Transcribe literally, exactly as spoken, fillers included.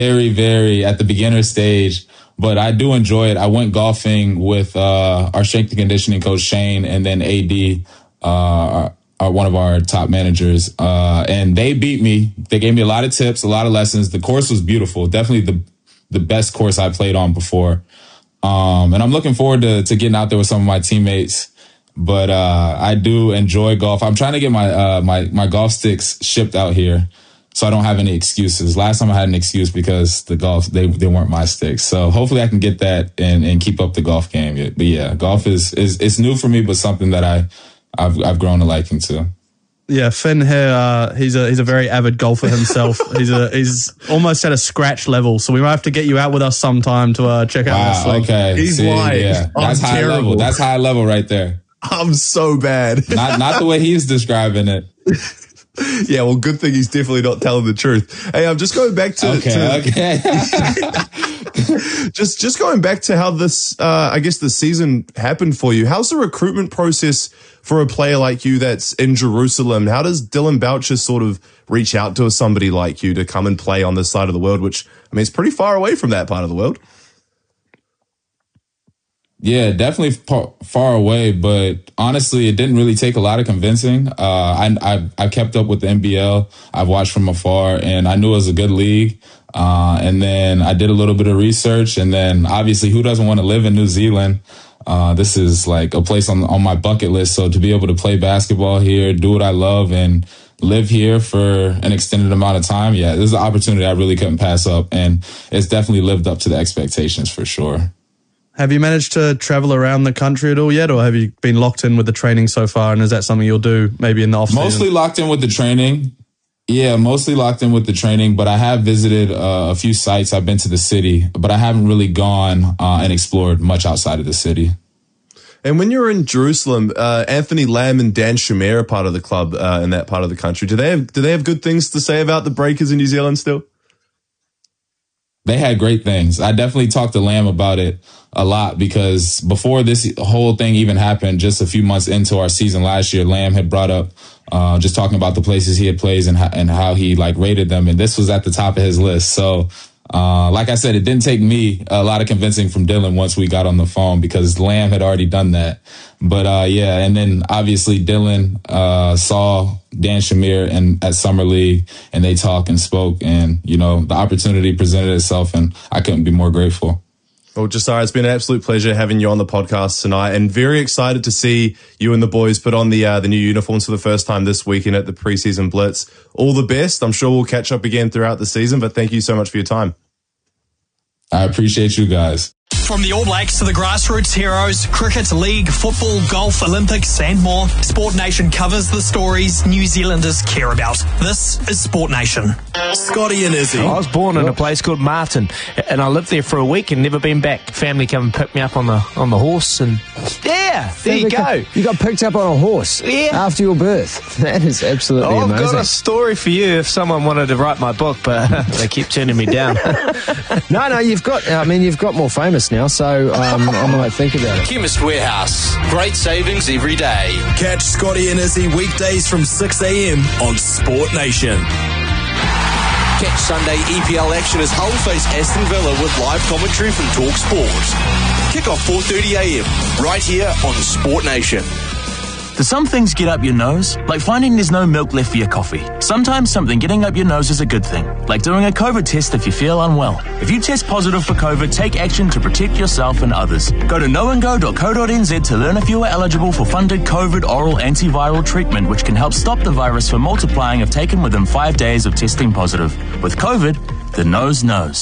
very, very at the beginner stage, but I do enjoy it. I went golfing with uh, our strength and conditioning coach, Shane, and then A D, uh, are one of our top managers, uh, and they beat me. They gave me a lot of tips, a lot of lessons. The course was beautiful, definitely the the best course I played on before. Um, and I'm looking forward to, to getting out there with some of my teammates. But uh, I do enjoy golf. I'm trying to get my uh, my my golf sticks shipped out here, so I don't have any excuses. Last time I had an excuse because the golf they they weren't my sticks. So hopefully I can get that and, and keep up the golf game. But yeah, golf is is it's new for me, but something that I I've I've grown a liking to. Yeah, Finn here, uh, he's a he's a very avid golfer himself. he's a he's almost at a scratch level, so we might have to get you out with us sometime to uh, check out wow, this league. Okay, he's See, lying. Yeah. That's I'm high terrible. level. That's high level right there. I'm so bad. Not not the way he's describing it. Yeah, well, good thing he's definitely not telling the truth. Hey, I'm just going back to... Okay, to okay. just just going back to how this, uh, I guess, the season happened for you. How's the recruitment process for a player like you that's in Jerusalem? How does Dylan Boucher sort of reach out to somebody like you to come and play on this side of the world, which, I mean, it's pretty far away from that part of the world? Yeah, definitely far, far away, but honestly, it didn't really take a lot of convincing. Uh, I, I, I kept up with the N B L. I've watched from afar, and I knew it was a good league. Uh, and then I did a little bit of research, and then obviously, who doesn't want to live in New Zealand? Uh, this is like a place on on my bucket list. So to be able to play basketball here, do what I love, and live here for an extended amount of time, yeah, this is an opportunity I really couldn't pass up, and it's definitely lived up to the expectations for sure. Have you managed to travel around the country at all yet, or have you been locked in with the training so far, and is that something you'll do maybe in the off-season? Mostly locked in with the training. Yeah, mostly locked in with the training, but I have visited uh, a few sites. I've been to the city, but I haven't really gone uh, and explored much outside of the city. And when you're in Jerusalem, uh, Anthony Lamb and Dan Shamir are part of the club uh, in that part of the country. Do they have do they have good things to say about the Breakers in New Zealand still? They had great things. I definitely talked to Lamb about it a lot because before this whole thing even happened, just a few months into our season last year, Lamb had brought up uh, just talking about the places he had played and how, and how he like rated them. And this was at the top of his list. So uh, like I said, it didn't take me a lot of convincing from Dylan once we got on the phone because Lamb had already done that. But uh, yeah, and then obviously Dylan uh, saw Dan Shamir and at Summer League, and they talked and spoke, and you know the opportunity presented itself, and I couldn't be more grateful. Well, Josiah, it's been an absolute pleasure having you on the podcast tonight, and very excited to see you and the boys put on the uh, the new uniforms for the first time this weekend at the preseason Blitz. All the best. I'm sure we'll catch up again throughout the season, but thank you so much for your time. I appreciate you guys. From the All Blacks to the grassroots heroes, cricket, league, football, golf, Olympics, and more, Sport Nation covers the stories New Zealanders care about. This is Sport Nation. Scotty and Izzy. I was born in a place called Martin, and I lived there for a week and never been back. Family come and pick me up on the on the horse, and yeah, there you go. You got picked up on a horse yeah. after your birth. That is absolutely oh, amazing. I've got a story for you if someone wanted to write my book, but they keep turning me down. no, no, you've got. I mean, you've got more famous now, so um, I might think about it. Chemist Warehouse. Great savings every day. Catch Scotty and Izzy weekdays from six a.m. on Sport Nation. Catch Sunday E P L action as Hull face Aston Villa with live commentary from Talk Sport. Kick off four thirty a.m. right here on Sport Nation. Do some things get up your nose? Like finding there's no milk left for your coffee. Sometimes something getting up your nose is a good thing. Like doing a COVID test if you feel unwell. If you test positive for COVID, take action to protect yourself and others. Go to knowandgo dot co dot n z to learn if you are eligible for funded COVID oral antiviral treatment, which can help stop the virus from multiplying if taken within five days of testing positive. With COVID, the nose knows.